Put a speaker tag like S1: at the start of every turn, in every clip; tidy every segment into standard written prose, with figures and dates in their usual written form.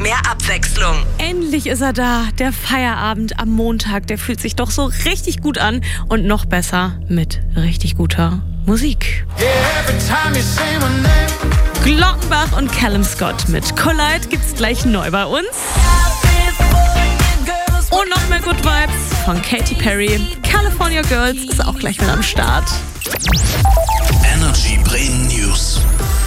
S1: mehr Abwechslung.
S2: Endlich ist er da. Der Feierabend am Montag, der fühlt sich doch so richtig gut an. Und noch besser mit richtig guter Musik. Glockenbach und Callum Scott mit Collide gibt's gleich neu bei uns. Und noch mehr Good Vibes von Katy Perry. California Girls ist auch gleich wieder am Start.
S3: Energy Bremen News.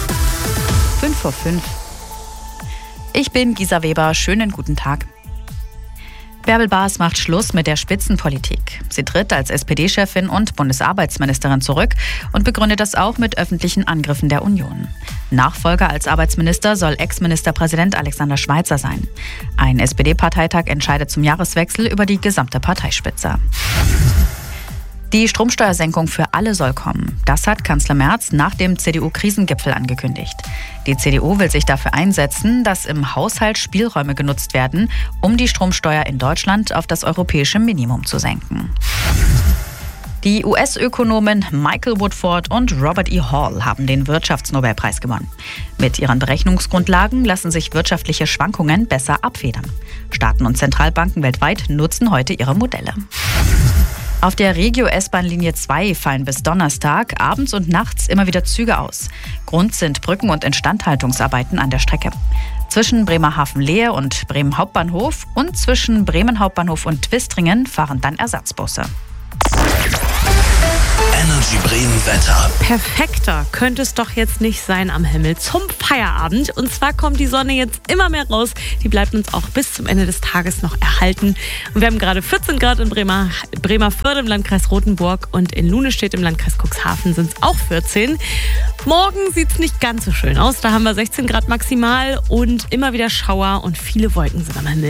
S4: 5:05. Ich bin Gisa Weber. Schönen guten Tag. Bärbel Baas macht Schluss mit der Spitzenpolitik. Sie tritt als SPD-Chefin und Bundesarbeitsministerin zurück und begründet das auch mit öffentlichen Angriffen der Union. Nachfolger als Arbeitsminister soll Ex-Ministerpräsident Alexander Schweitzer sein. Ein SPD-Parteitag entscheidet zum Jahreswechsel über die gesamte Parteispitze. Die Stromsteuersenkung für alle soll kommen. Das hat Kanzler Merz nach dem CDU-Krisengipfel angekündigt. Die CDU will sich dafür einsetzen, dass im Haushalt Spielräume genutzt werden, um die Stromsteuer in Deutschland auf das europäische Minimum zu senken. Die US-Ökonomen Michael Woodford und Robert E. Hall haben den Wirtschaftsnobelpreis gewonnen. Mit ihren Berechnungsgrundlagen lassen sich wirtschaftliche Schwankungen besser abfedern. Staaten und Zentralbanken weltweit nutzen heute ihre Modelle. Auf der Regio-S-Bahn-Linie 2 fallen bis Donnerstag abends und nachts immer wieder Züge aus. Grund sind Brücken- und Instandhaltungsarbeiten an der Strecke. Zwischen Bremerhaven-Lehe und Bremen Hauptbahnhof und zwischen Bremen Hauptbahnhof und Twistringen fahren dann Ersatzbusse.
S3: Energy Bremen Wetter.
S2: Perfekter könnte es doch jetzt nicht sein am Himmel zum Feierabend. Und zwar kommt die Sonne jetzt immer mehr raus. Die bleibt uns auch bis zum Ende des Tages noch erhalten. Und wir haben gerade 14 Grad in Bremerförde im Landkreis Rothenburg und in Lunestedt im Landkreis Cuxhaven sind es auch 14. Morgen sieht es nicht ganz so schön aus. Da haben wir 16 Grad maximal und immer wieder Schauer und viele Wolken sind am Himmel.